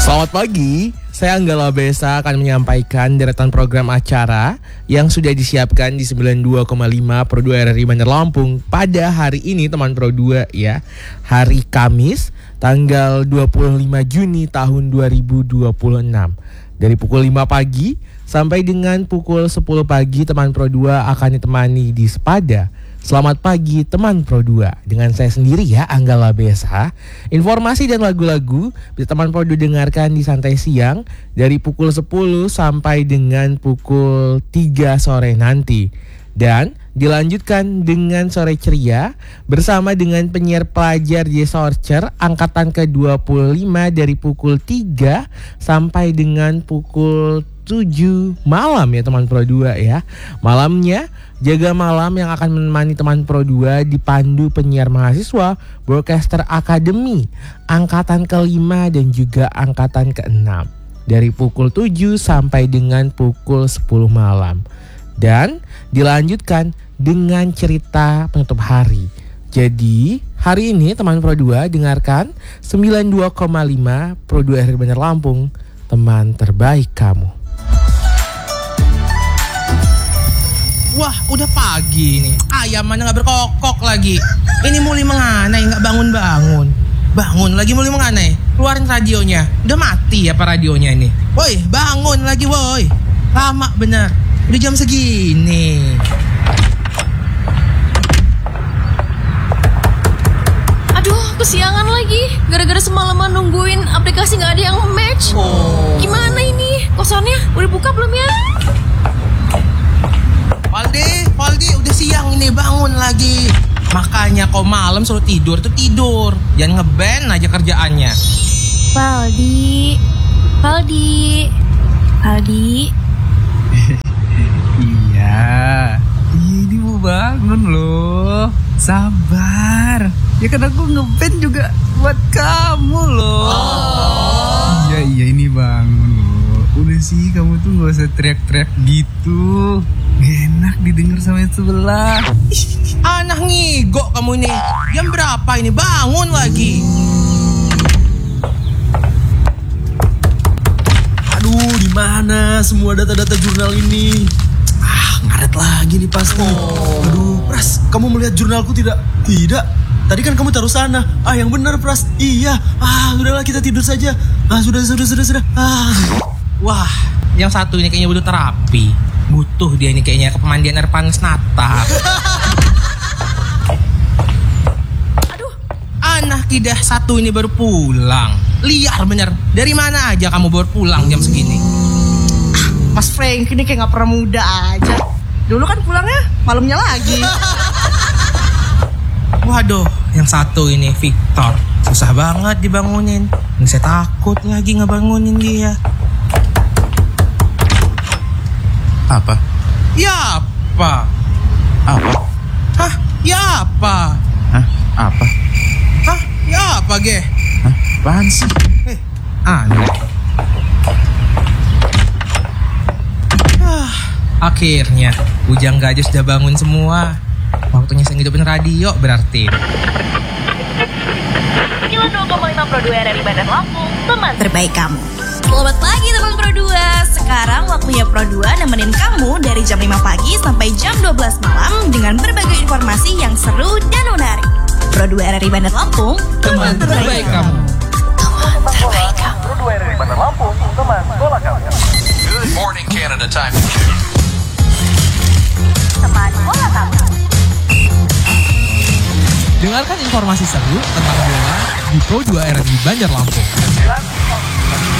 Selamat pagi, saya Anggala Besa akan menyampaikan deretan program acara yang sudah disiapkan di 92,5 Pro 2 RRI Bandar Lampung pada hari ini teman Pro 2 ya. Hari Kamis tanggal 25 Juni tahun 2026. Dari pukul 5 pagi sampai dengan pukul 10 pagi teman Pro 2 akan ditemani di Sepada. Selamat pagi teman Pro 2. Dengan saya sendiri ya, Anggala Besa. Informasi dan lagu-lagu bisa teman Pro 2 dengarkan di Santai Siang dari pukul 10 sampai dengan pukul 3 sore nanti. Dan dilanjutkan dengan Sore Ceria bersama dengan penyiar pelajar J Sorcer angkatan ke-25 dari pukul 3 sampai dengan pukul 7 malam ya teman Pro 2 ya. Malamnya Jaga Malam yang akan menemani teman Pro 2 dipandu penyiar mahasiswa Broadcaster Academy angkatan ke-5 dan juga angkatan ke-6 dari pukul 7 sampai dengan pukul 10 malam. Dan dilanjutkan dengan cerita penutup hari. Jadi hari ini teman Pro 2 dengarkan 92,5 Pro 2 RRI Bandar Lampung, teman terbaik kamu. Wah, udah pagi nih. Ayam mana gak berkokok lagi. Ini mulai menganai, gak bangun-bangun. Bangun lagi mulai menganai. Keluarin radionya. Udah mati apa radionya ini? Woi, bangun lagi woi. Lama bener. Udah jam segini. Aduh, kesiangan lagi. Gara-gara semalaman nungguin aplikasi gak ada yang match. Gimana ini? Kosannya udah buka belum ya? Valdi, udah siang ini, bangun lagi. Makanya kau malam suruh tidur tuh tidur. Jangan ngeband aja kerjaannya. Valdi. Iya, ini mau bangun loh. Sabar. Ya kan aku ngeband juga buat kamu loh. Iya ini bangun loh. Udah sih kamu tuh gak usah teriak-teriak gitu. Enak didengar sama yang sebelah. Anak ngigo kamu ini. Jam berapa ini? Bangun lagi. Aduh, di mana semua data-data jurnal ini? Ngaret lagi nih pasti. Aduh, Pras, kamu melihat jurnalku tidak? Tidak. Tadi kan kamu taruh sana. Yang benar, Pras. Iya. Udahlah kita tidur saja. Sudah. Wah, yang satu ini kayaknya butuh terapi. Butuh dia ini kayaknya ke pemandian air panas Natal. Aduh, anak kidah satu ini baru pulang. Liar bener. Dari mana aja kamu baru pulang jam segini? Mas Frank ini kayak gak pernah muda aja. Dulu kan pulangnya malamnya lagi. Waduh, yang satu ini Victor. Susah banget dibangunin. Ini saya takut lagi ngebangunin dia. Apa? Ya apa? Apa? Hah? Ya apa? Apa? Hah? Ya apa, Ge? Apaan sih? Aneh. Akhirnya Ujang Gajah sudah bangun semua. Waktunya saya ngidupin radio berarti. 92,5 Pro 2 RRI Bandar Lampung, teman terbaik kamu. Selamat pagi teman Pro 2. Sekarang waktunya Pro 2 nemenin kamu dari jam 5 pagi sampai jam 12 malam dengan berbagai informasi yang seru dan menarik. Pro 2 RRI Bandar Lampung, Teman terbaik kamu. Teman terbaik kamu. Pro 2 RRI Bandar Lampung, teman bola kamu. Good morning, Canada time. Teman bola kamu. Dengarkan informasi seru tentang bola di Pro 2 RRI Bandar Lampung.